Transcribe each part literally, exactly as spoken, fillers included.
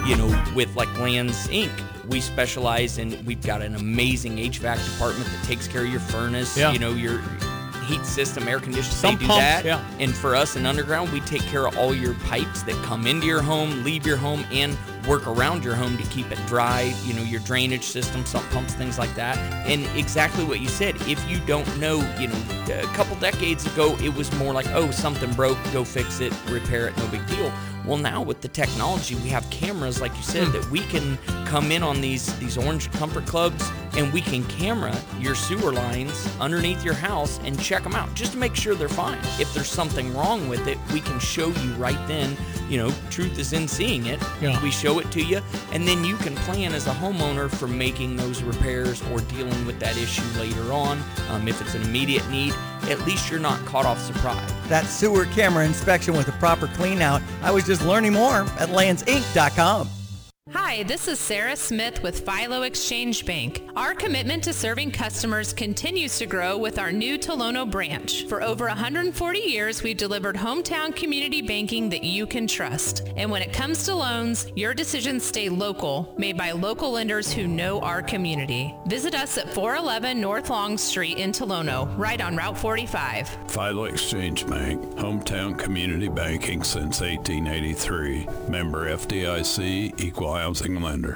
you know, with like Lands Incorporated, we specialize in, we've got an amazing H V A C department that takes care of your furnace, Yeah. you know, your heat system, air conditioning. Some they do pumps, that. yeah. And for us in Underground, we take care of all your pipes that come into your home, leave your home, and work around your home to keep it dry, you know, your drainage system, sump pumps, things like that. And exactly what you said, if you don't know, you know, a couple decades ago, it was more like, oh, something broke, go fix it, repair it, no big deal. Well, now with the technology, we have cameras, like you said, that we can come in on these, these Orange Comfort Clubs, and we can camera your sewer lines underneath your house and check them out just to make sure they're fine. If there's something wrong with it, we can show you right then. You know, truth is in seeing it. Yeah. We show it to you, and then you can plan as a homeowner for making those repairs or dealing with that issue later on. Um, if it's an immediate need, at least you're not caught off surprise. That sewer camera inspection with a proper clean out. I was just learning more at lands inc dot com. Hi, this is Sarah Smith with Philo Exchange Bank. Our commitment to serving customers continues to grow with our new Tolono branch. For over one hundred forty years, we've delivered hometown community banking that you can trust. And when it comes to loans, your decisions stay local, made by local lenders who know our community. Visit us at four eleven North Long Street in Tolono, right on Route forty-five. Philo Exchange Bank, hometown community banking since eighteen eighty-three. Member F D I C, equal housing lender.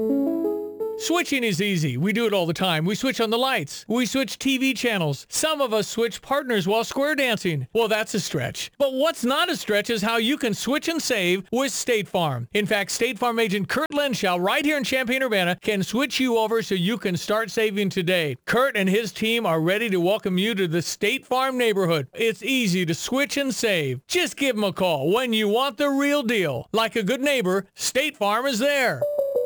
Switching is easy. We do it all the time. We switch on the lights. We switch T V channels. Some of us switch partners while square dancing. Well, that's a stretch. But what's not a stretch is how you can switch and save with State Farm. In fact, State Farm agent Kurt Lenschow right here in Champaign-Urbana can switch you over so you can start saving today. Kurt and his team are ready to welcome you to the State Farm neighborhood. It's easy to switch and save. Just give them a call when you want the real deal. Like a good neighbor, State Farm is there.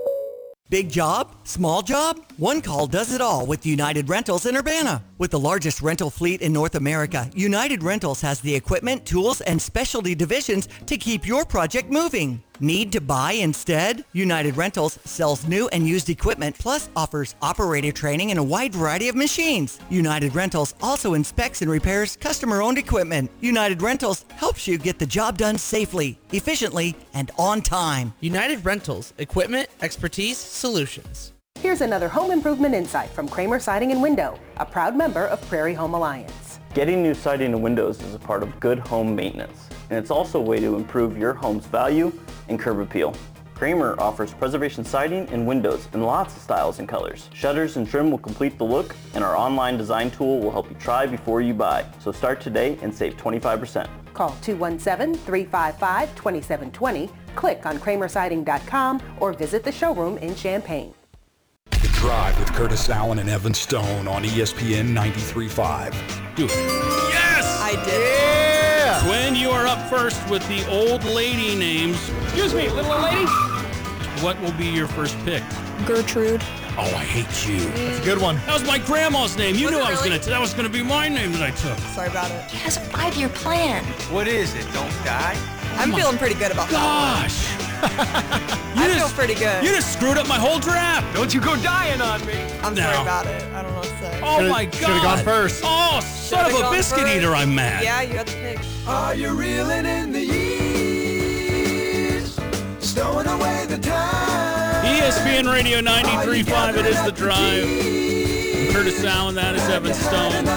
Big job? Small job? One call does it all with United Rentals in Urbana. With the largest rental fleet in North America, United Rentals has the equipment, tools, and specialty divisions to keep your project moving. Need to buy instead? United Rentals sells new and used equipment, plus offers operator training and a wide variety of machines. United Rentals also inspects and repairs customer-owned equipment. United Rentals helps you get the job done safely, efficiently, and on time. United Rentals, equipment, expertise, solutions. Here's another home improvement insight from Kramer Siding and Window, a proud member of Prairie Home Alliance. Getting new siding and windows is a part of good home maintenance, and it's also a way to improve your home's value and curb appeal. Kramer offers preservation siding and windows in lots of styles and colors. Shutters and trim will complete the look, and our online design tool will help you try before you buy. So start today and save twenty-five percent. Call two one seven, three five five, two seven two zero, click on kramer siding dot com, or visit the showroom in Champaign. The Drive with Curtis Allen and Evan Stone on E S P N ninety-three point five. Do it. Yes! I did. Yeah! Quinn, you are up first with the old lady names. Excuse me, little old lady. What will be your first pick? Gertrude. Oh, I hate you. That's a good one. That was my grandma's name. You Was knew it I was really? gonna. That was gonna be my name that I took. Sorry about it. He has a five-year plan. What is it? Don't die? I'm Oh feeling pretty good about Gosh! that. You I just, feel pretty good. You just screwed up my whole draft. Don't you go dying on me. I'm No. sorry about it. I don't know what to say. Oh Should've- my God! should've gone first. Oh, son Should've of a gone biscuit first. eater! I'm mad. Yeah, you had to pick. Are you reeling in the years? Stowing away the time. E S P N Radio ninety-three point five. It is The Drive. I'm Curtis Allen. That is Evan Stone.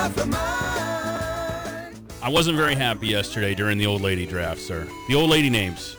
I wasn't very happy yesterday during the old lady draft, sir. The old lady names.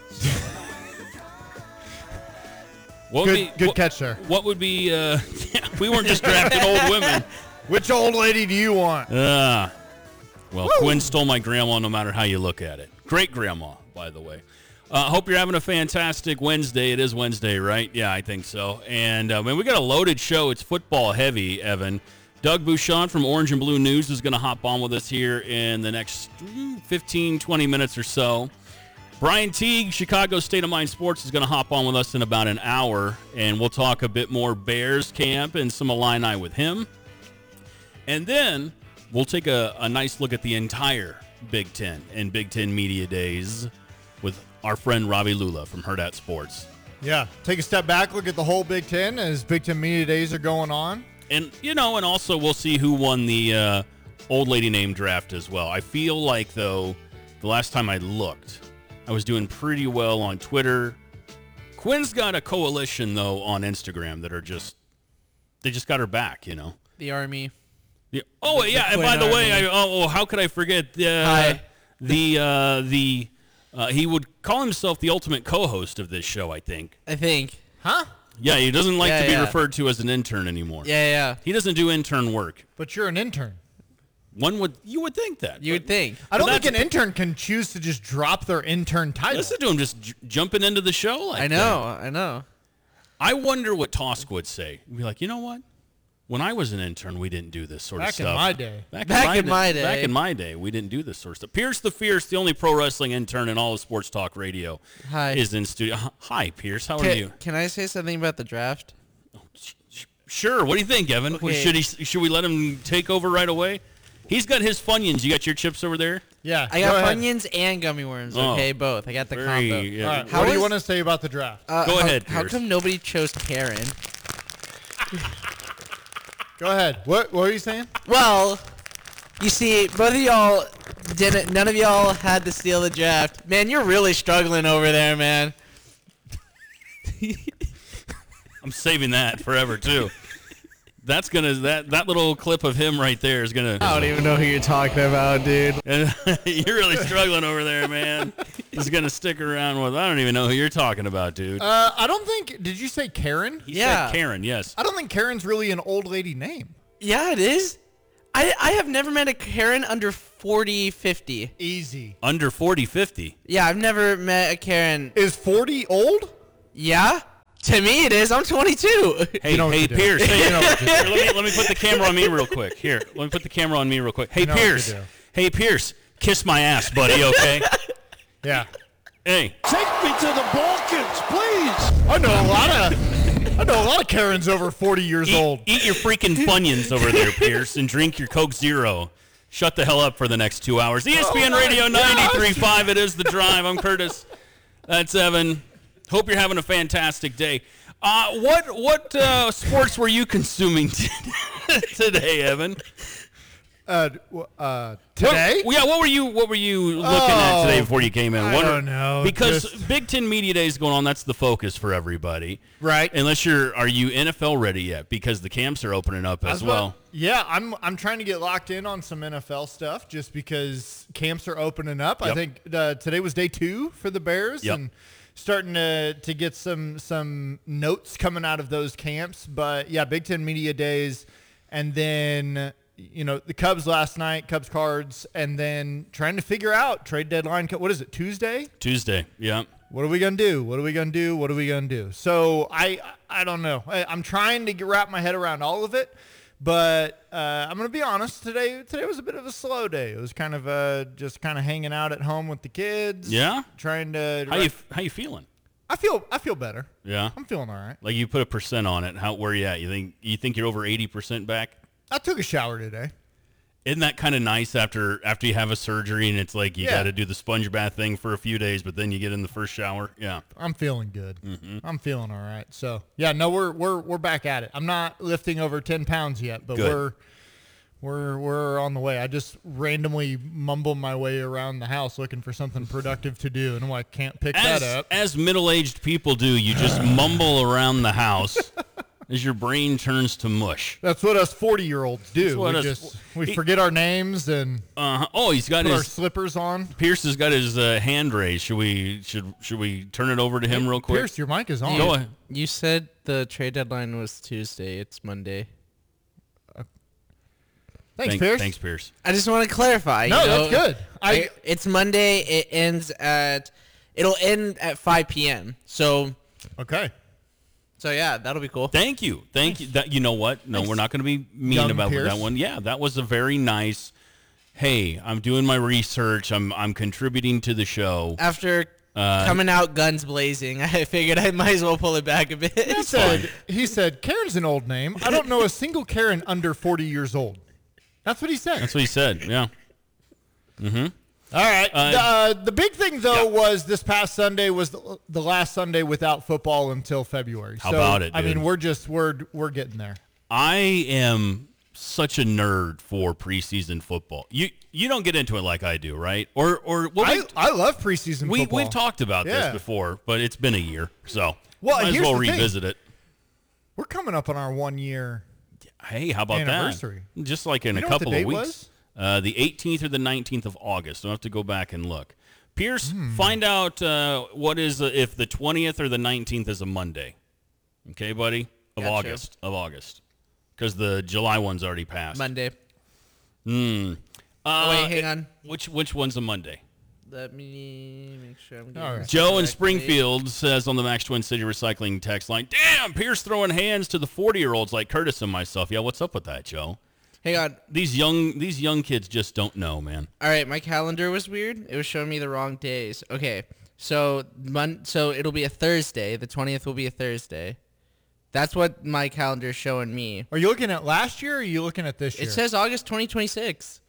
What would Good, be, good what, catch, sir. What would be, uh, we weren't just drafting old women. Which old lady do you want? Uh, well, Quinn stole my grandma no matter how you look at it. Great grandma, by the way. I uh, hope you're having a fantastic Wednesday. It is Wednesday, right? Yeah, I think so. And, uh, man, we got a loaded show. It's football heavy, Evan. Doug Bouchon from Orange and Blue News is going to hop on with us here in the next fifteen, twenty minutes or so. Brian Teague, Chicago State of Mind Sports, is going to hop on with us in about an hour, and we'll talk a bit more Bears camp and some Illini with him. And then we'll take a, a nice look at the entire Big Ten and Big Ten Media Days with our friend Ravi Lula from Hurrdat Sports. Yeah, take a step back, look at the whole Big Ten as Big Ten Media Days are going on. And, you know, and also we'll see who won the uh, old lady name draft as well. I feel like, though, the last time I looked, I was doing pretty well on Twitter, Quinn's got a coalition, though, on Instagram that are just, they just got her back, you know. The Army. Yeah. Oh, The yeah, and Quinn by the way, I, Army. oh, oh, how could I forget the, Hi. the, uh, the, uh, he would call himself the ultimate co-host of this show, I think. I think. Huh? Yeah, he doesn't like Yeah, to be yeah. referred to as an intern anymore. Yeah, yeah. He doesn't do intern work. But you're an intern. One would, you would think that. You would think. I don't But think an that's- intern can choose to just drop their intern title. Listen to him just j- jumping into the show like I know, I know. that. I wonder what Tosk would say. He'd be like, you know what? When I was an intern, we didn't do this sort Back of in stuff. my day. Back, Back in, my, in my day. Back in my day, we didn't do this sort of stuff. Pierce the Fierce, the only pro wrestling intern in all of Sports Talk Radio, Hi. is in studio. H- Hi, Pierce. How are Can, you? can I say something about the draft? Sure. What do you think, Evan? Okay. Should he? Should we let him take over right away? He's got his Funyuns. You got your chips over there? Yeah. I go got ahead. Funyuns and gummy worms. Oh. Okay, both. I got the Very, combo. yeah. All right. How what do you is- want to say about the draft? Uh, Go how, ahead, How Pierce. come nobody chose Karen? Go ahead. What What were you saying? Well, you see, both of y'all didn't. None of y'all had to steal the draft. Man, you're really struggling over there, man. I'm saving that forever too. That's gonna that that little clip of him right there is gonna. I don't even know who you're talking about, dude. You're really struggling over there, man. He's gonna stick around with. I don't even know who you're talking about, dude. Uh, I don't think. Did you say Karen? He yeah. said Karen. Yes. I don't think Karen's really an old lady name. Yeah, it is. I I have never met a Karen under forty, fifty. Easy. Under forty, fifty. Yeah, I've never met a Karen. Is forty old? Yeah? To me, it is. I'm twenty-two. Hey, know what hey, to do. Pierce. Hey, You know what to do. here, let me let me put the camera on me real quick. Here, let me put the camera on me real quick. Hey, You know what to Pierce. do. Hey, Pierce. Kiss my ass, buddy. Okay. Yeah. Hey. Take me to the Balkans, please. I know a lot of. I know a lot of Karens over forty years Eat, old. eat your freaking Funyuns over there, Pierce, and drink your Coke Zero. Shut the hell up for the next two hours. E S P N Oh my Radio gosh. ninety-three point five. It is The Drive. I'm Curtis. That's Evan. Hope you're having a fantastic day. Uh, what what uh, sports were you consuming t- today, Evan? Uh, w- uh, today? What, yeah, what were you what were you looking at today Oh, before you came in? I What are- don't know, Because just- Big Ten Media Day is going on. That's the focus for everybody. Right. Unless you're, are you N F L ready yet? Because the camps are opening up as As well. Yeah, I'm I'm trying to get locked in on some N F L stuff just because camps are opening up. I Yep. think uh, today was day two for the Bears, Yep. and starting to to get some some notes coming out of those camps. But yeah, Big Ten Media Days, and then you know the Cubs last night, Cubs cards, and then trying to figure out trade deadline. What is it? Tuesday? Tuesday, yeah. What are we gonna do? What are we gonna do? What are we gonna do? So I I don't know. I, I'm trying to get, wrap my head around all of it, but uh, I'm gonna be honest. Today today was a bit of a slow day. It was kind of uh, just kind of hanging out at home with the kids. Yeah? Trying to. How you how you feeling? I feel I feel better. Yeah. I'm feeling all right. Like you put a percent on it. How where you at? You think you think you're over eighty percent back? I took a shower today. Isn't that kind of nice after after you have a surgery and it's like you Yeah. got to do the sponge bath thing for a few days, but then you get in the first shower? Yeah. I'm feeling good. Mm-hmm. I'm feeling all right. So yeah, no, we're we're we're back at it. I'm not lifting over ten pounds yet, but Good. we're we're we're on the way. I just randomly mumble my way around the house looking for something productive to do, and I'm like, can't pick As, that up. as middle-aged people do, you just mumble around the house as your brain turns to mush. That's what us forty year olds do. That's what We us- just we he- forget our names and Uh, oh, he's got put our his slippers on. Pierce has got his uh, hand raised. Should we should should we turn it over to him real quick? Pierce, your mic is on. Go ahead. You said the trade deadline was Tuesday. It's Monday. Thanks, Thank- Pierce. Thanks, Pierce. I just want to clarify. No, you know, that's good. I- I, it's Monday. It ends at. It'll end at five p.m. So. Okay. So yeah, that'll be cool. Thank you. Thank you. That, you know what? No, Thanks. we're not going to be mean Young about Pierce. that one. Yeah, that was a very nice. Hey, I'm doing my research. I'm I'm contributing to the show. After Uh, coming out guns blazing, I figured I might as well pull it back a bit. He said, he said, Karen's an old name. I don't know a single Karen under forty years old. That's what he said. That's what he said. Yeah. Mm-hmm. All right. Uh, the, uh, the big thing, though, was this past Sunday was the, the last Sunday without football until February. How so, about it, I dude? mean, we're just we're we're getting there. I am such a nerd for preseason football. You you don't get into it like I do, right? Or or well, I, I love preseason we football. we've talked about Yeah. this before, but it's been a year, so Well, might as here's well the thing. revisit it. We're coming up on our one year. Hey, how about anniversary. that? Just like in You a know what the couple of date weeks. was? Uh, the eighteenth or the nineteenth of August. I'll have to go back and look. Pierce, Hmm. find out uh, what is uh, if the twentieth or the nineteenth is a Monday. Okay, buddy? Of Gotcha. August. Of August. Because the July one's already passed. Monday. Hmm. Uh, Oh, wait, hang on. Which which one's a Monday? Let me make sure I'm getting All right. this Joe in correctly. Springfield says on the Max Twin City Recycling text line, damn, Pierce throwing hands to the forty-year-olds like Curtis and myself. Yeah, what's up with that, Joe? Hang on. These young these young kids just don't know, man. All right, my calendar was weird. It was showing me the wrong days. Okay, so mon- so it'll be a Thursday. The twentieth will be a Thursday. That's what my calendar is showing me. Are you looking at last year or are you looking at this year? It says August twenty twenty-six.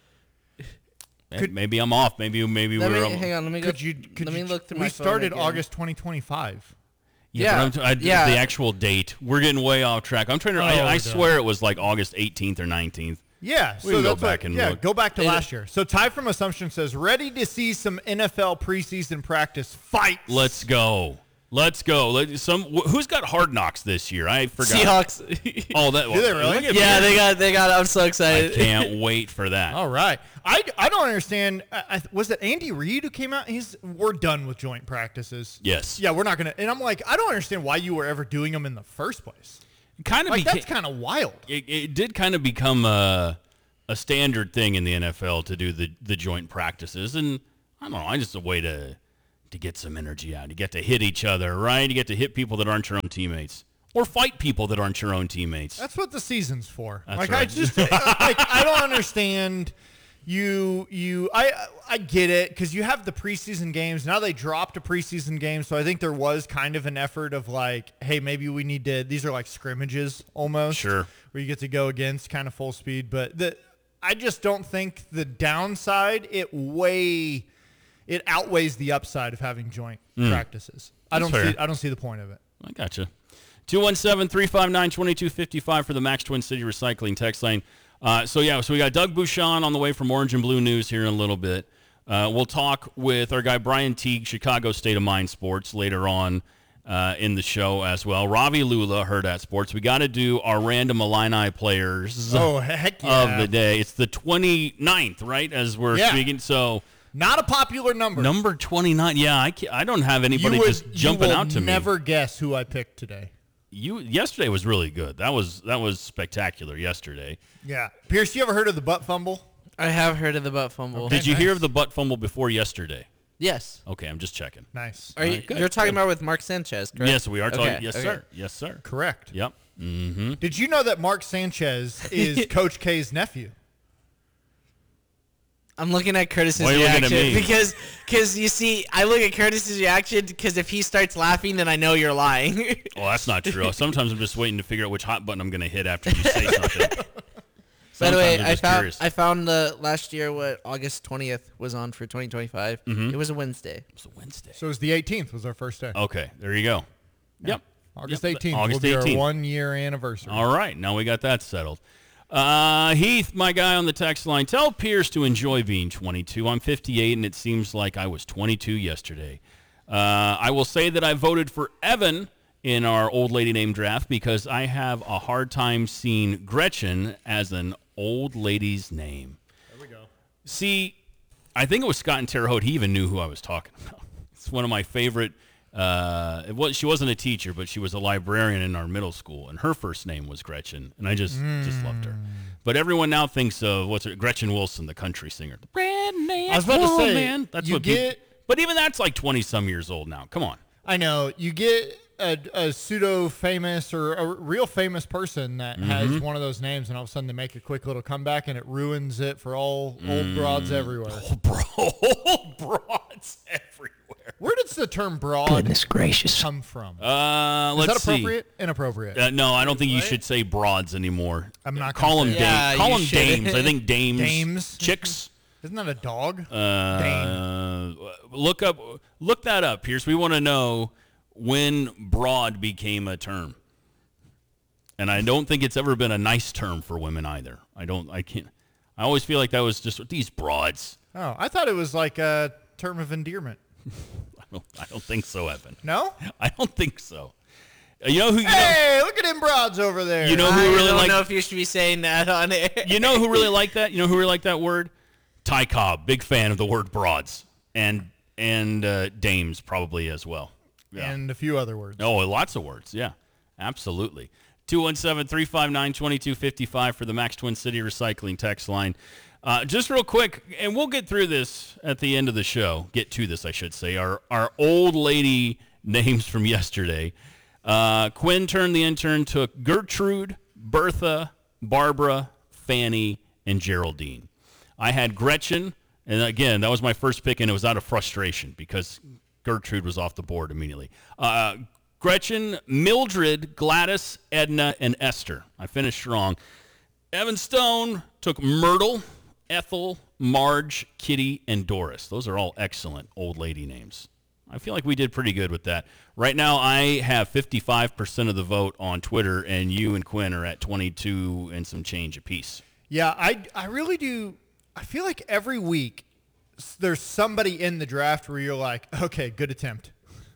Could, maybe I'm off. Maybe maybe Let we're. me, hang on, let me go. Could you, could let me you- look through we my phone started again. August twenty twenty-five. Yeah, Yeah, but I'm t- I, yeah. the actual date. We're getting way off track. I'm trying to. Oh, I, I we're swear it was like August eighteenth or nineteenth. Yeah, We so can go that's what- back and yeah, look. go back to It- last year. So Ty from Assumption says, ready to see some N F L preseason practice fights. Let's go. Let's go. Let, some wh- who's got Hard Knocks this year? I forgot. Seahawks. Oh, that. Do they really? look at yeah, me. they got they got. I'm so I excited. can't wait for that. All right. I, I don't understand. I, I, was it Andy Reid who came out? He's we're done with joint practices. Yes. Yeah, we're not gonna. And I'm like, I don't understand why you were ever doing them in the first place. Kind of. Like beca- that's kind of wild. it, it did kind of become a, a standard thing in the N F L to do the, the joint practices, and I don't know, I just a way to to get some energy out. You get to hit each other, right? You get to hit people that aren't your own teammates, or fight people that aren't your own teammates. That's what the season's for. That's like right. I just like I don't understand. You you I I get it because you have the preseason games now. They dropped a preseason game, so I think there was kind of an effort of like, hey, maybe we need to. These are like scrimmages almost, Sure. where you get to go against kind of full speed. But the I just don't think the downside it way it outweighs the upside of having joint practices. I don't That's fair. see I don't see the point of it. I gotcha. two one seven, three five nine, two two five five for the Max Twin City Recycling text line. Uh, so, yeah, so we got Doug Bouchon on the way from Orange and Blue News here in a little bit. Uh, we'll talk with our guy Brian Teague, Chicago State of Mind Sports, later on uh, in the show as well. Ravi Lula, Herd at Sports. We got to do our random Illini players Oh, heck yeah. of the day. It's the twenty-ninth, right, as we're Yeah. speaking. So, Not a popular number. number twenty-nine. Yeah, I, can't, I don't have anybody you would, just jumping you will out to me. never guess who I picked today. You yesterday was really good. That was that was spectacular yesterday. Yeah. Pierce, you ever heard of the butt fumble? I have heard of the butt fumble. Did you nice. hear of the butt fumble before yesterday? Yes. Okay, I'm just checking. Nice. Are you, Alright, good, you're talking good. about with Mark Sanchez, correct? Yes, we are talking. Okay, Yes, okay. sir. Yes, sir. Correct. Yep. Mm-hmm. Did you know that Mark Sanchez is Coach K's nephew? I'm looking at Curtis's Why are you looking reaction at me? because because you see, I look at Curtis's reaction because if he starts laughing, then I know you're lying. Well, that's not true. Sometimes I'm just waiting to figure out which hot button I'm going to hit after you say something. By the way, Sometimes I'm I just found curious. I found the last year what August twentieth was on for twenty twenty-five. Mhm. It was a Wednesday. It's a Wednesday. So it was the eighteenth was our first day. Okay, there you go. Yep. August Yep, eighteenth August will be eighteenth. our one-year anniversary. All right, now we got that settled. Uh, Heath, my guy on the text line, tell Pierce to enjoy being twenty-two. I'm fifty-eight, and it seems like I was twenty-two yesterday. Uh, I will say that I voted for Evan in our old lady name draft because I have a hard time seeing Gretchen as an old lady's name. There we go. See, I think it was Scott and Terre Haute. He even knew who I was talking about. It's one of my favorite. Uh, it was, she wasn't a teacher, but she was a librarian in our middle school, and her first name was Gretchen, and I just just loved her. But everyone now thinks of what's her Gretchen Wilson, the country singer. The redneck I was about to say, woman. That's you what people- get- but even that's like twenty some years old now. Come on. I know. You get a, a pseudo-famous or a real famous person that has Mhm. one of those names, and all of a sudden they make a quick little comeback, and it ruins it for all old broads everywhere. Old, bro- old broads everywhere. Where does the term broad Goodness gracious. come from? Uh, Is let's that appropriate? see. Inappropriate. Uh, no, I don't think you should say broads anymore. I'm not Call gonna them say dames. that. Yeah, Call you them should. dames. I think dames. Dames. Chicks. Isn't that a dog? Uh, look up. Look that up, Pierce. We want to know when broad became a term. And I don't think it's ever been a nice term for women either. I don't, I can't, I always feel like that was just these broads. Oh, I thought it was like a term of endearment. I don't, I don't think so, Evan. No? I don't think so. Uh, You know who? You Hey, know, look at them broads over there. You know who I really don't like? know if you should be saying that on air. You know who really liked that? You know who really liked that word? Ty Cobb, big fan of the word broads, and and uh, dames probably as well. Yeah. And a few other words. Oh, lots of words. Yeah, absolutely. two one seven, three five nine, two two five five for the Max Twin City Recycling text line. Uh, just real quick, and we'll get through this at the end of the show. Get to this, I should say. Our our old lady names from yesterday. Uh, Quinn turned the intern took Gertrude, Bertha, Barbara, Fanny, and Geraldine. I had Gretchen, and again, that was my first pick, and it was out of frustration because Gertrude was off the board immediately. Uh, Gretchen, Mildred, Gladys, Edna, and Esther. I finished strong. Evan Stone took Myrtle, Ethel, Marge, Kitty, and Doris. Those are all excellent old lady names. I feel like we did pretty good with that. Right now, I have fifty-five percent of the vote on Twitter, and you and Quinn are at twenty-two and some change apiece. Yeah, I, I really do. I feel like every week s- there's somebody in the draft where you're like, okay, good attempt.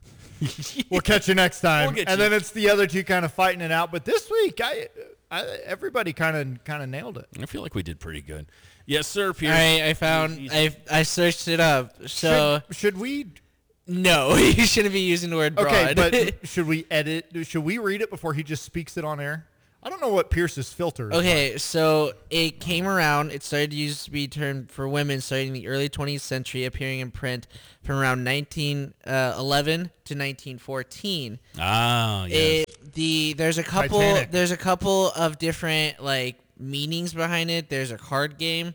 We'll catch you next time. We'll get and you. then it's the other two kind of fighting it out. But this week, I, I everybody kind of kind of nailed it. I feel like we did pretty good. Yes, sir, Pierce. All right, I found, I I searched it up. So should, should we? No, you shouldn't be using the word broad. Okay, but should we edit? Should we read it before he just speaks it on air? I don't know what Pierce's filter is. Okay, so it came around. It started to use to be termed for women starting in the early twentieth century, appearing in print from around nineteen eleven to nineteen fourteen. Ah, yes. It, the there's a couple Titanic. there's a couple of different like meanings behind it. There's a card game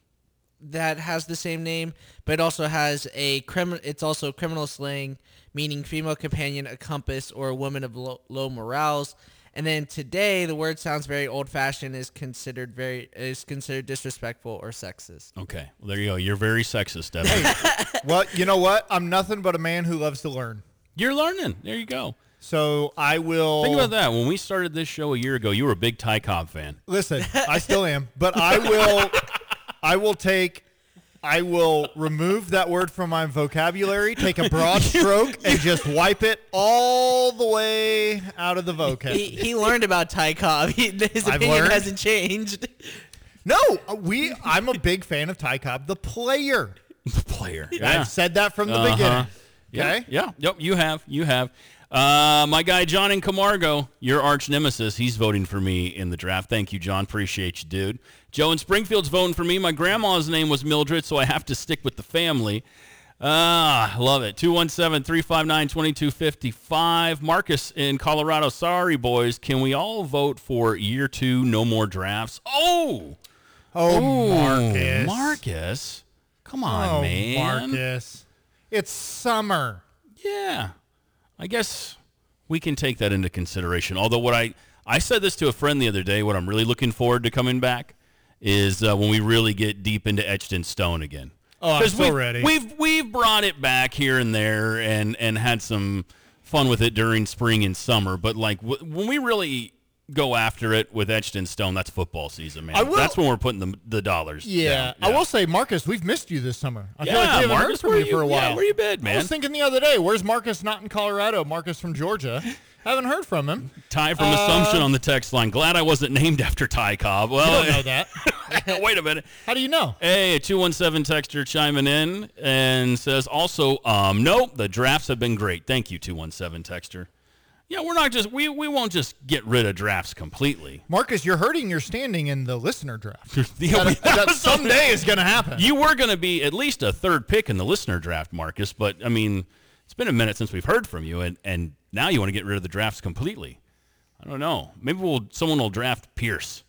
that has the same name, but it also has a criminal. It's also criminal slang, meaning female companion, a compass, or a woman of low, low morals. And then today, the word sounds very old-fashioned. Is considered very is considered disrespectful or sexist. Okay, well, there you go. You're very sexist, Evan. Well, you know what? I'm nothing but a man who loves to learn. You're learning. There you go. So I will Think about that. When we started this show a year ago, you were a big Ty Cobb fan. Listen, I still am, but I will I will take I will remove that word from my vocabulary, take a broad stroke, and just wipe it all the way out of the vocab. He, he learned about Ty Cobb. He, his I've opinion learned. hasn't changed. No, we. I'm a big fan of Ty Cobb, the player. The player. Yeah. I've said that from the Uh-huh. beginning. Yeah, Okay. yeah, yep, you have, you have. Uh, my guy John in Camargo, your arch nemesis, he's voting for me in the draft. Thank you, John. Appreciate you, dude. Joe in Springfield's voting for me. My grandma's name was Mildred, so I have to stick with the family. Ah, love it. two one seven, three five nine, two two five five. Marcus in Colorado. Sorry, boys. Can we all vote for year two, no more drafts? Oh! Oh, Ooh, Marcus. Marcus. Come on, Oh, man. Marcus. It's summer. Yeah. I guess we can take that into consideration. Although what I, I said this to a friend the other day, what I'm really looking forward to coming back is uh, when we really get deep into Etched in Stone again. Oh, I'm 'Cause so we've, ready. We've we've brought it back here and there and, and had some fun with it during spring and summer. But like w- when we really go after it with Etched in Stone, that's football season, man. I will- That's when we're putting the, the dollars Yeah. down. I will say, Marcus, we've missed you this summer. I feel Yeah, like we haven't Marcus, heard from where you you- for a yeah, while. where you been, I man? was thinking the other day, where's Marcus not in Colorado? Marcus from Georgia. Haven't heard from him. Ty from Uh, Assumption on the text line. Glad I wasn't named after Ty Cobb. Well, You don't know that. wait a minute. How do you know? Hey, a two one seven texter chiming in and says also, um, nope, the drafts have been great. Thank you, two one seven texter. Yeah, we're not just, we, we won't just get rid of drafts completely. Marcus, you're hurting your standing in the listener draft. Yeah, that, that someday is going to happen. You were going to be at least a third pick in the listener draft, Marcus, but I mean, it's been a minute since we've heard from you, and, and now you want to get rid of the drafts completely. I don't know. Maybe we'll someone will draft Pierce.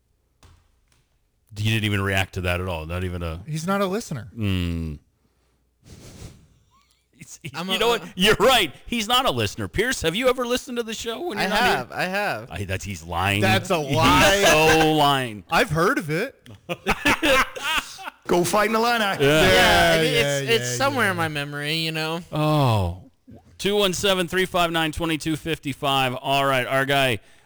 You didn't even react to that at all. Not even a. He's not a listener. Mm. I'm you a- know what? You're right. He's not a listener. Pierce, have you ever listened to the show? When I you're not have. here? I have. I, that's he's lying. That's a He's lie. so lying. I've heard of it. Go fight in Atlanta. Yeah. Yeah, I Yeah, mean, yeah, it's it's yeah, somewhere in my memory, you know. Oh. two one seven, three five nine, two two five five. All right, our guy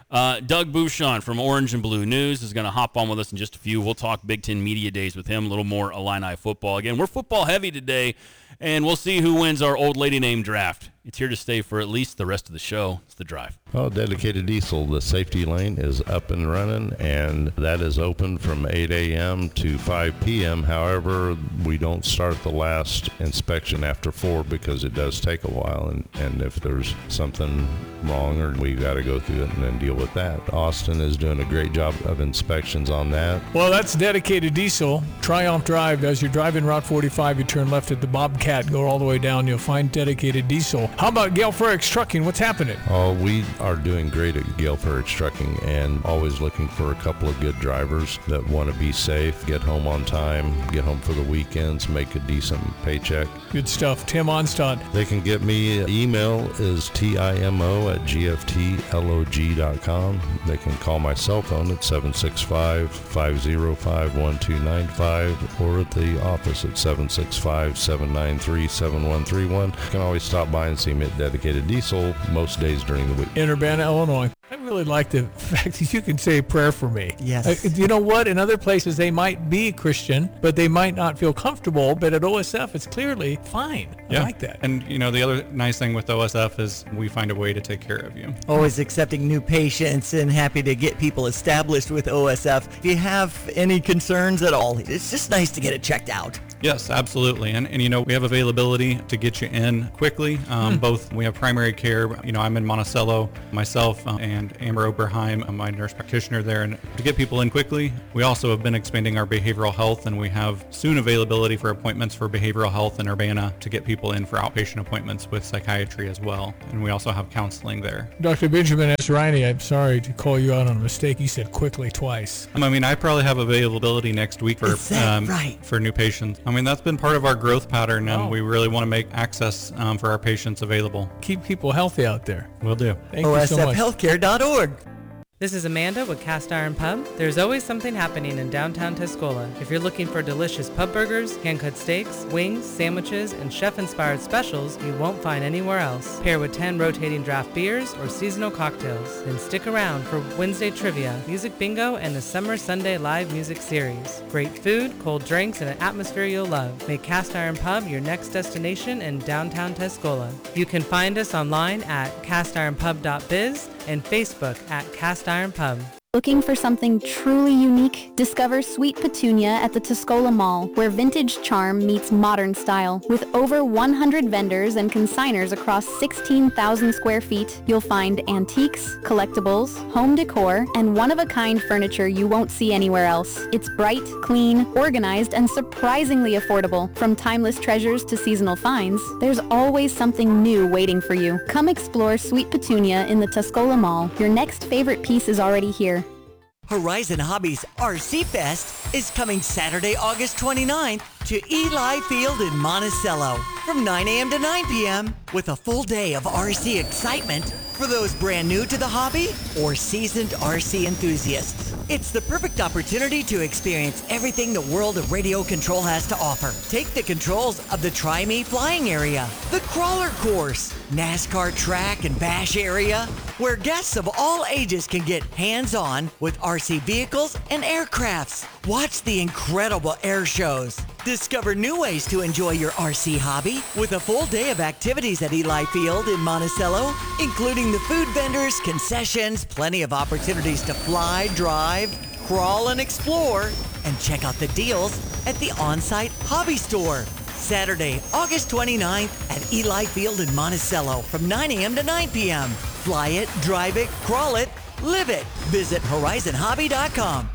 Uh, Doug Bouchon from Orange and Blue News is going to hop on with us in just a few. We'll talk Big Ten Media Days with him, a little more Illini football. Again, we're football heavy today, and we'll see who wins our Old Lady Name draft. It's here to stay for at least the rest of the show. It's The Drive. Well, Dedicated Diesel, the safety lane is up and running, and that is open from eight a.m. to five p.m. However, we don't start the last inspection after four because it does take a while, and, and if there's something wrong, or we got to go through it and then deal with that. Austin is doing a great job of inspections on that. Well, that's Dedicated Diesel. Triumph Drive. As you're driving Route forty-five, you turn left at the Bobcat, go all the way down, you'll find Dedicated Diesel. How about Gale Frericks Trucking? What's happening? Oh, we are doing great at Gale Frericks Trucking, and always looking for a couple of good drivers that want to be safe, get home on time, get home for the weekends, make a decent paycheck. Good stuff. Tim Onstad. They can get me. Email is timo at g f t log dot com. They can call my cell phone at seven six five, five oh five, one two nine five or at the office at seven six five, seven nine three, seven one three one. You can always stop by and see me at Dedicated Diesel most days during the week. In Urbana, Illinois. I really like the fact that you can say a prayer for me. Yes. Uh, you know what? In other places, they might be Christian, but they might not feel comfortable. But at O S F, it's clearly fine. I yeah. like that. And, you know, the other nice thing with O S F is we find a way to take care of you. Always accepting new patients and happy to get people established with O S F. If you have any concerns at all, it's just nice to get it checked out. Yes, absolutely. And, and you know, we have availability to get you in quickly. Um, Hmm. Both, we have primary care. You know, I'm in Monticello, myself, uh, and Amber Oberheim, uh, my nurse practitioner there. And to get people in quickly, we also have been expanding our behavioral health, and we have soon availability for appointments for behavioral health in Urbana to get people in for outpatient appointments with psychiatry as well. And we also have counseling there. Doctor Benjamin S. Riney, I'm sorry to call you out on a mistake. You said quickly twice. Um, I mean, I probably have availability next week for Is that um, right? for new patients. I mean, that's been part of our growth pattern, and Oh. we really want to make access um, for our patients available. Keep people healthy out there. Will do. Thank you so much. O S F healthcare dot org. This is Amanda with Cast Iron Pub. There's always something happening in downtown Tuscola. If you're looking for delicious pub burgers, hand-cut steaks, wings, sandwiches, and chef-inspired specials you won't find anywhere else. Pair with ten rotating draft beers or seasonal cocktails. Then stick around for Wednesday trivia, music bingo, and the Summer Sunday live music series. Great food, cold drinks, and an atmosphere you'll love. Make Cast Iron Pub your next destination in downtown Tuscola. You can find us online at cast iron pub dot biz and Facebook at Cast Iron Pub. Looking for something truly unique? Discover Sweet Petunia at the Tuscola Mall, where vintage charm meets modern style. With over one hundred vendors and consigners across sixteen thousand square feet, you'll find antiques, collectibles, home decor, and one-of-a-kind furniture you won't see anywhere else. It's bright, clean, organized, and surprisingly affordable. From timeless treasures to seasonal finds, there's always something new waiting for you. Come explore Sweet Petunia in the Tuscola Mall. Your next favorite piece is already here. Horizon Hobbies R C Fest is coming Saturday, August twenty-ninth to Eli Field in Monticello from nine a.m. to nine p.m. with a full day of R C excitement for those brand new to the hobby or seasoned R C enthusiasts. It's the perfect opportunity to experience everything the world of radio control has to offer. Take the controls of the Try Me flying area, the crawler course, NASCAR track and bash area, where guests of all ages can get hands-on with R C vehicles and aircrafts. Watch the incredible air shows. Discover new ways to enjoy your R C hobby with a full day of activities at Eli Field in Monticello, including the food vendors, concessions, plenty of opportunities to fly, drive, crawl, and explore, and check out the deals at the on-site hobby store. Saturday, August twenty-ninth at Eli Field in Monticello from nine a.m. to nine p.m. Fly it, drive it, crawl it, live it. Visit horizon hobby dot com.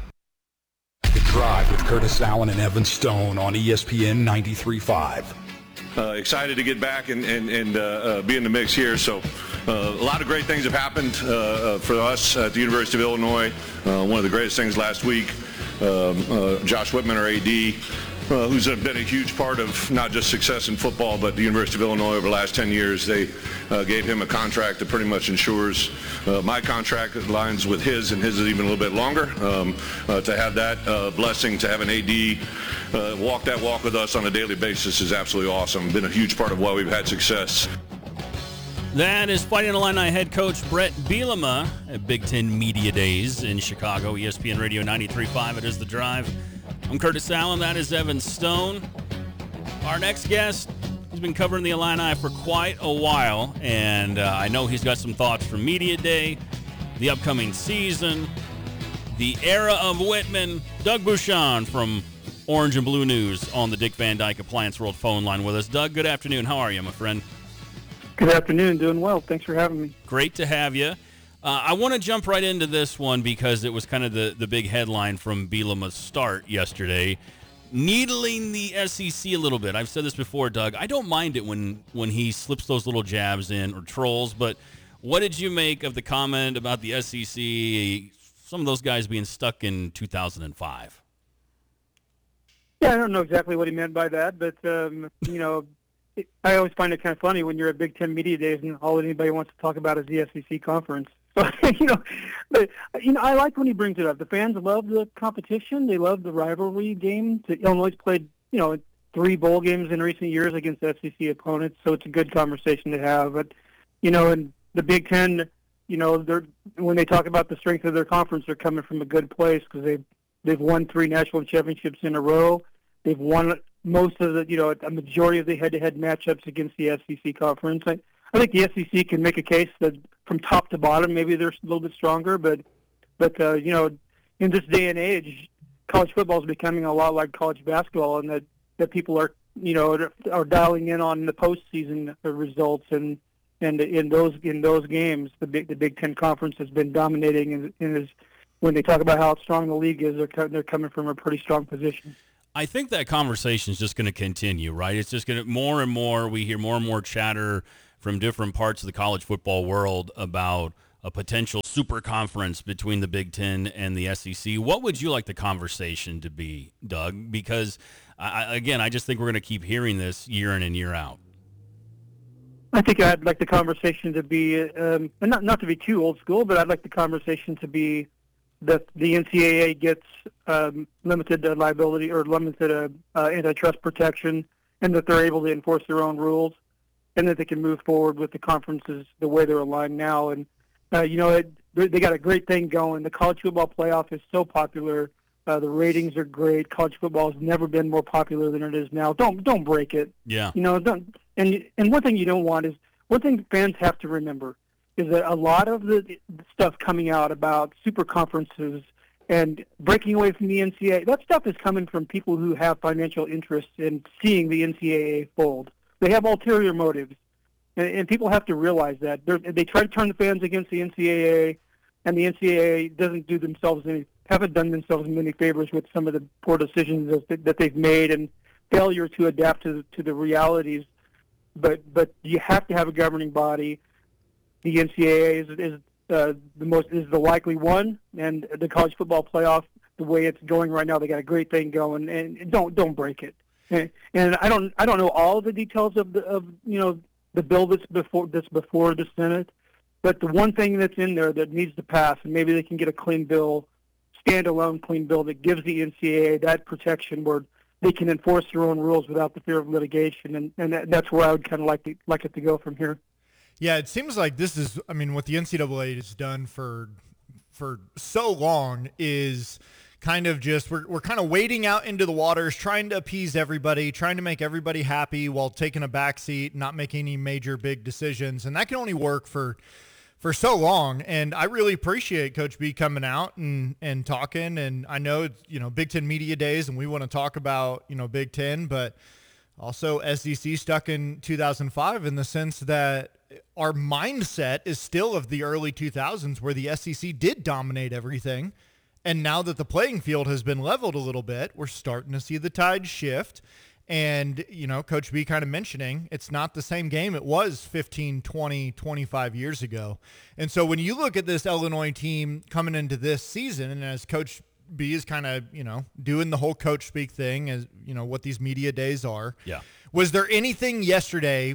The Drive with Curtis Allen and Evan Stone on E S P N ninety-three point five. Uh, excited to get back and, and, and uh, uh, be in the mix here. So uh, a lot of great things have happened uh, uh, for us at the University of Illinois. Uh, one of the greatest things last week, um, uh, Josh Whitman, our A D, uh, who's been a huge part of not just success in football, but the University of Illinois over the last ten years. They uh, gave him a contract that pretty much ensures uh, my contract aligns with his, and his is even a little bit longer. Um, uh, to have that uh, blessing, to have an A D uh, walk that walk with us on a daily basis is absolutely awesome. Been a huge part of why we've had success. That is Fighting Illini head coach Brett Bielema at Big Ten Media Days in Chicago, E S P N Radio ninety-three point five. It is The Drive. I'm Curtis Allen. That is Evan Stone. Our next guest, he's been covering the Illini for quite a while, and uh, I know he's got some thoughts from Media Day, the upcoming season, the era of Whitman. Doug Bouchon from Orange and Blue News on the Dick Van Dyke Appliance World phone line with us. Doug, good afternoon. How are you, my friend? Good afternoon. Doing well. Thanks for having me. Great to have you. Uh, I want to jump right into this one because it was kind of the, the big headline from Bielema's start yesterday, needling the S E C a little bit. I've said this before, Doug. I don't mind it when, when he slips those little jabs in or trolls, but what did you make of the comment about the S E C, some of those guys being stuck in two thousand five? Yeah, I don't know exactly what he meant by that, but, um, you know, it, I always find it kind of funny when you're at Big Ten Media Days and all anybody wants to talk about is the S E C conference. But, you know, but, you know, I like when he brings it up. The fans love the competition. They love the rivalry game. Illinois played, you know, three bowl games in recent years against S E C opponents, so it's a good conversation to have. But, you know, in the Big Ten, you know, they're when they talk about the strength of their conference, they're coming from a good place because they've, they've won three national championships in a row. They've won most of the, you know, a majority of the head-to-head matchups against the S E C conference. I, I think the S E C can make a case that from top to bottom, maybe they're a little bit stronger, but, but uh, you know, in this day and age, college football is becoming a lot like college basketball, and that, that people are, you know, are dialing in on the postseason results, and and in those in those games, the Big the Big Ten Conference has been dominating, and, and is when they talk about how strong the league is, they're they're coming from a pretty strong position. I think that conversation is just going to continue, right? It's just going to more and more. We hear more and more chatter from different parts of the college football world about a potential super conference between the Big Ten and the S E C. What would you like the conversation to be, Doug? Because, I, again, I just think we're going to keep hearing this year in and year out. I think I'd like the conversation to be, um, not not to be too old school, but I'd like the conversation to be that the N C double A gets um, limited uh, liability or limited uh, uh, antitrust protection, and that they're able to enforce their own rules, and that they can move forward with the conferences the way they're aligned now. And, uh, you know, it, they got a great thing going. The college football playoff is so popular. Uh, the ratings are great. College football has never been more popular than it is now. Don't don't break it. Yeah. You know, don't. And and one thing you don't want is, one thing fans have to remember is that a lot of the stuff coming out about super conferences and breaking away from the N C double A, that stuff is coming from people who have financial interest in seeing the N C double A fold. They have ulterior motives, and, and people have to realize that. They're, they try to turn the fans against the N C double A, and the N C double A doesn't do themselves any, haven't done themselves many favors with some of the poor decisions that, that they've made and failure to adapt to, to the realities. But but you have to have a governing body. The N C double A is, is uh, the most is the likely one, and the college football playoff, the way it's going right now, they got a great thing going, and don't don't break it. And, and I don't I don't know all of the details of the of you know the bill that's before that's before the Senate, but the one thing that's in there that needs to pass, and maybe they can get a clean bill, standalone clean bill that gives the N C double A that protection where they can enforce their own rules without the fear of litigation, and, and that, that's where I would kind of like to, like it to go from here. Yeah, it seems like this is, I mean, what the N C double A has done for for so long is kind of just, we're, we're kind of wading out into the waters, trying to appease everybody, trying to make everybody happy while taking a back seat, not making any major big decisions. And that can only work for for so long. And I really appreciate Coach B coming out and, and talking. And I know it's, you know, Big Ten Media Days, and we want to talk about, you know, Big Ten, but also S E C stuck in two thousand five in the sense that our mindset is still of the early two thousands where the S E C did dominate everything. And now that the playing field has been leveled a little bit, we're starting to see the tide shift. And, you know, Coach B kind of mentioning it's not the same game it was fifteen, twenty, twenty-five years ago. And so when you look at this Illinois team coming into this season, and as Coach B is kind of, you know, doing the whole coach speak thing, as, you know, what these media days are. Yeah. Was there anything yesterday,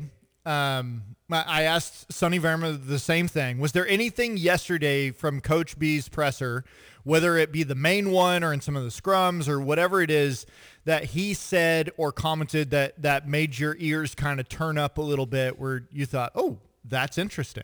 um, I asked Sonny Verma the same thing. Was there anything yesterday from Coach B's presser, whether it be the main one or in some of the scrums or whatever it is, that he said or commented that, that made your ears kind of turn up a little bit where you thought, oh, that's interesting.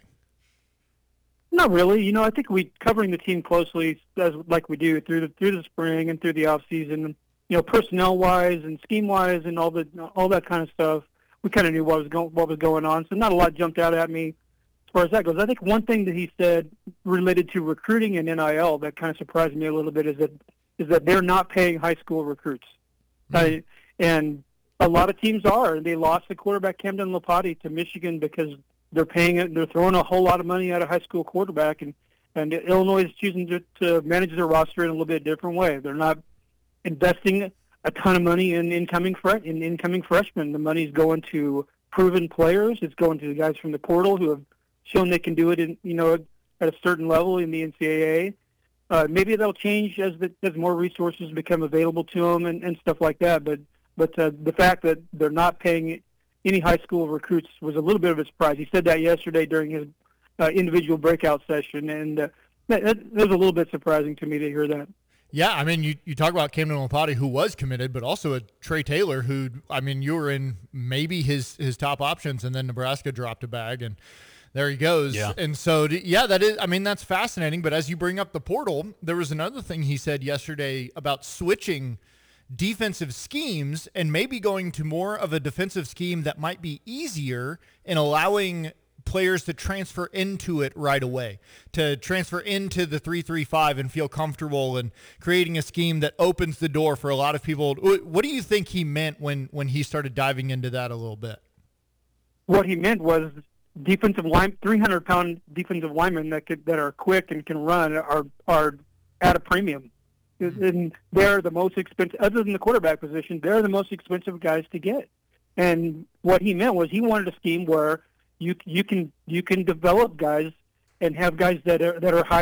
Not really. You know, I think we covering the team closely as like we do through the through the spring and through the off season. You know, personnel wise and scheme wise and all the all that kind of stuff. We kind of knew what was going what was going on, so not a lot jumped out at me as far as that goes. I think one thing that he said related to recruiting and N I L that kind of surprised me a little bit is that is that they're not paying high school recruits, mm-hmm. uh, and a lot of teams are. They lost the quarterback Camden Lopati to Michigan because they're paying it. They're throwing a whole lot of money at a high school quarterback, and and Illinois is choosing to, to manage their roster in a little bit different way. They're not investing a ton of money in incoming fre- in incoming freshmen. The money's going to proven players. It's going to the guys from the portal who have shown they can do it in you know at a certain level in the N C double A. Uh, maybe that'll change as the, as more resources become available to them and, and stuff like that. But but uh, the fact that they're not paying any high school recruits was a little bit of a surprise. He said that yesterday during his uh, individual breakout session, and uh, that, that was a little bit surprising to me to hear that. Yeah, I mean, you, you talk about Camden Lopati, who was committed, but also a Trey Taylor, who, I mean, you were in maybe his, his top options, and then Nebraska dropped a bag, and there he goes. Yeah. And so, yeah, that is, I mean, that's fascinating. But as you bring up the portal, there was another thing he said yesterday about switching defensive schemes and maybe going to more of a defensive scheme that might be easier in allowing players to transfer into it right away, to transfer into the three three five and feel comfortable and creating a scheme that opens the door for a lot of people. What do you think he meant when, when he started diving into that a little bit? What he meant was defensive line, three hundred pound defensive linemen that could, that are quick and can run are are at a premium. And they're the most expensive, other than the quarterback position, they're the most expensive guys to get. And what he meant was he wanted a scheme where you you can you can develop guys and have guys that are that are high